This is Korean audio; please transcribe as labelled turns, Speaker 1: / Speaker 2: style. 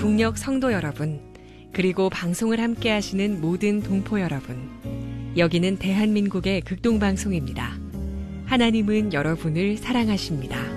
Speaker 1: 동력 성도 여러분, 그리고 방송을 함께 하시는 모든 동포 여러분, 여기는 대한민국의 극동방송입니다. 하나님은 여러분을 사랑하십니다.